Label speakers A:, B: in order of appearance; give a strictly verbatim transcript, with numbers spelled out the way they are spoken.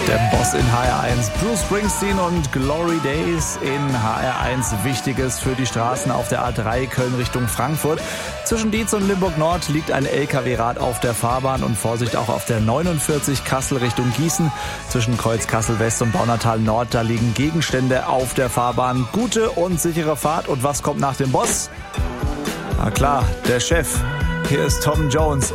A: Der Boss in H R eins, Bruce Springsteen und Glory Days in H R eins. Wichtiges für die Straßen auf der A drei Köln Richtung Frankfurt. Zwischen Dietz und Limburg Nord liegt ein L K W-Rad auf der Fahrbahn und Vorsicht auch auf der neunundvierzig Kassel Richtung Gießen. Zwischen Kreuz Kassel West und Baunatal Nord, da liegen Gegenstände auf der Fahrbahn. Gute und sichere Fahrt. Und was kommt nach dem Boss? Na klar, der Chef. Hier ist Tom Jones.